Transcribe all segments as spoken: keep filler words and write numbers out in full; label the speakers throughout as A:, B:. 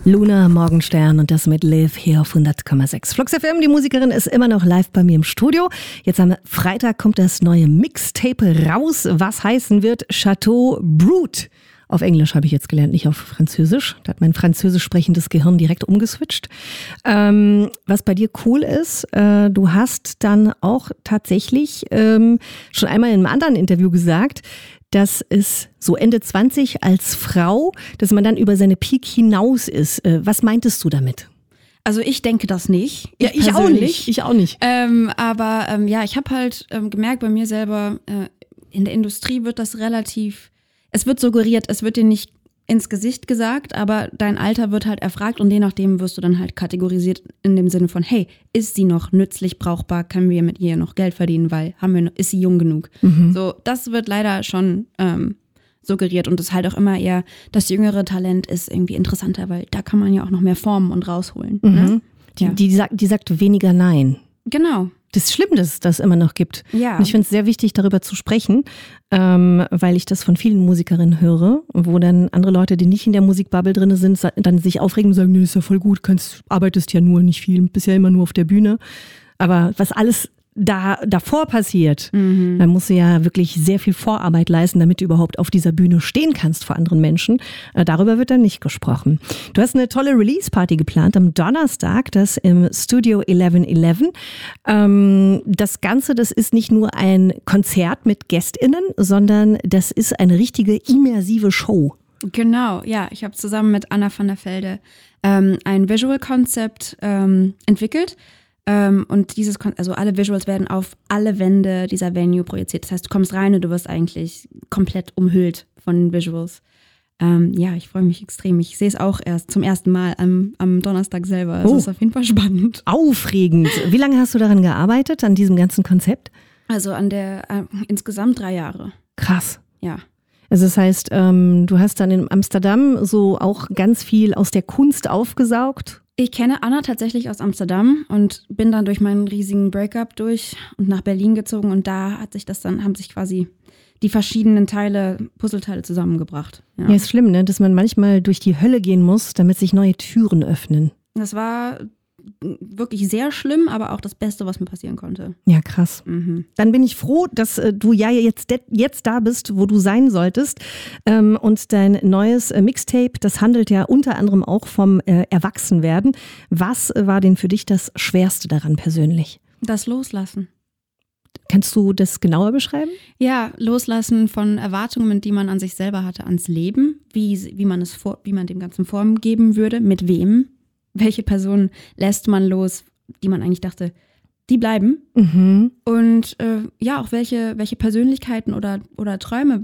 A: Luna Morgenstern und das mit Live hier auf hundert Komma sechs. Flux F M, die Musikerin, ist immer noch live bei mir im Studio. Jetzt am Freitag kommt das neue Mixtape raus, was heißen wird Chateau Brut. Auf Englisch habe ich jetzt gelernt, nicht auf Französisch. Da hat mein französisch sprechendes Gehirn direkt umgeswitcht. Ähm, was bei dir cool ist, äh, du hast dann auch tatsächlich ähm, schon einmal in einem anderen Interview gesagt, dass es so Ende zwanzig als Frau, dass man dann über seine Peak hinaus ist. Äh, was meintest du damit?
B: Also ich denke das nicht.
A: Ja, ich, ich auch nicht. Ich auch nicht.
B: Ähm, aber ähm, ja, ich habe halt ähm, gemerkt bei mir selber, äh, in der Industrie wird das relativ, es wird suggeriert, es wird dir nicht ins Gesicht gesagt, aber dein Alter wird halt erfragt und je nachdem wirst du dann halt kategorisiert in dem Sinne von, hey, ist sie noch nützlich, brauchbar, können wir mit ihr noch Geld verdienen, weil haben wir noch, ist sie jung genug? Mhm. So, das wird leider schon ähm, suggeriert und das ist halt auch immer eher, das jüngere Talent ist irgendwie interessanter, weil da kann man ja auch noch mehr formen und rausholen.
A: Mhm.
B: Ne?
A: Die,
B: ja.
A: die, sagt, die sagt weniger Nein.
B: Genau.
A: Das ist schlimm, dass es das immer noch gibt.
B: Ja.
A: Und ich finde es sehr wichtig, darüber zu sprechen, ähm, weil ich das von vielen Musikerinnen höre, wo dann andere Leute, die nicht in der Musikbubble drin sind, dann sich aufregen und sagen, nee, ist ja voll gut, kannst, arbeitest ja nur nicht viel, bist ja immer nur auf der Bühne. Aber was alles da davor passiert, mhm. dann musst du ja wirklich sehr viel Vorarbeit leisten, damit du überhaupt auf dieser Bühne stehen kannst vor anderen Menschen. Äh, darüber wird dann nicht gesprochen. Du hast eine tolle Release-Party geplant am Donnerstag, das im Studio elf elf. Ähm, das Ganze, das ist nicht nur ein Konzert mit GästInnen, sondern das ist eine richtige immersive Show.
B: Genau, ja. Ich habe zusammen mit Anna van der Velde ähm, ein Visual-Concept ähm, entwickelt. Um, und dieses, also alle Visuals werden auf alle Wände dieser Venue projiziert. Das heißt, du kommst rein und du wirst eigentlich komplett umhüllt von den Visuals. Um, ja, ich freue mich extrem. Ich sehe es auch erst zum ersten Mal am, am Donnerstag selber. Das oh. ist auf jeden Fall spannend.
A: Aufregend. Wie lange hast du daran gearbeitet, an diesem ganzen Konzept?
B: Also an der, äh, insgesamt drei Jahre.
A: Krass.
B: Ja.
A: Also das heißt, ähm, du hast dann in Amsterdam so auch ganz viel aus der Kunst aufgesaugt?
B: Ich kenne Anna tatsächlich aus Amsterdam und bin dann durch meinen riesigen Breakup durch und nach Berlin gezogen und da hat sich das dann, haben sich quasi die verschiedenen Teile, Puzzleteile zusammengebracht. Ja,
A: ja, ist schlimm, ne? Dass man manchmal durch die Hölle gehen muss, damit sich neue Türen öffnen.
B: Das war wirklich sehr schlimm, aber auch das Beste, was mir passieren konnte.
A: Ja, krass.
B: Mhm.
A: Dann bin ich froh, dass äh, du ja jetzt, de- jetzt da bist, wo du sein solltest. Ähm, und dein neues äh, Mixtape, das handelt ja unter anderem auch vom äh, Erwachsenwerden. Was äh, war denn für dich das Schwerste daran persönlich?
B: Das Loslassen.
A: Kannst du das genauer beschreiben?
B: Ja, Loslassen von Erwartungen, die man an sich selber hatte, ans Leben, wie, wie man es vor, wie man dem Ganzen Form geben würde, mit wem. Welche Personen lässt man los, die man eigentlich dachte, die bleiben? Mhm. Und äh, ja, auch welche, welche Persönlichkeiten oder, oder Träume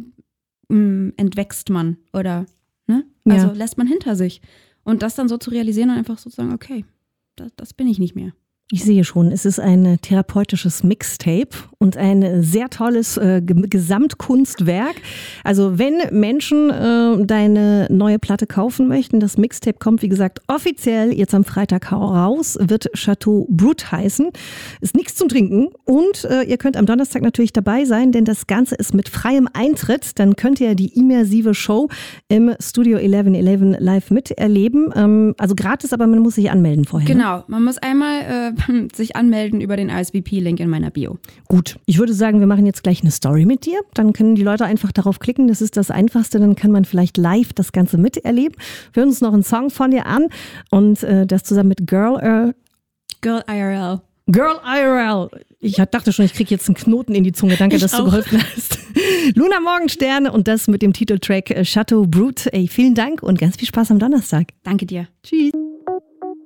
B: mh, entwächst man oder ne? Also ja. lässt man hinter sich. Und das dann so zu realisieren und einfach so zu sagen, okay, das, das bin ich nicht mehr.
A: Ich sehe schon, es ist ein therapeutisches Mixtape und ein sehr tolles äh, Gesamtkunstwerk. Also wenn Menschen äh, deine neue Platte kaufen möchten, das Mixtape kommt, wie gesagt, offiziell jetzt am Freitag raus, wird Chateau Brut heißen. Ist nichts zum Trinken und äh, ihr könnt am Donnerstag natürlich dabei sein, denn das Ganze ist mit freiem Eintritt. Dann könnt ihr die immersive Show im Studio elf elf live miterleben. Ähm, also gratis, aber man muss sich anmelden vorher.
B: Genau,
A: ne?
B: Man muss einmal äh, sich anmelden über den R S V P-Link in meiner Bio.
A: Gut, ich würde sagen, wir machen jetzt gleich eine Story mit dir. Dann können die Leute einfach darauf klicken, das ist das Einfachste. Dann kann man vielleicht live das Ganze miterleben. Wir hören uns noch einen Song von dir an und äh, das zusammen mit Girl, äh,
B: Girl I R L.
A: Girl I R L. Ich dachte schon, ich kriege jetzt einen Knoten in die Zunge. Danke,
B: ich
A: dass
B: auch.
A: du geholfen hast. Luna Morgenstern und das mit dem Titeltrack Chateau Brut. Ey, vielen Dank und ganz viel Spaß am Donnerstag.
B: Danke dir.
A: Tschüss.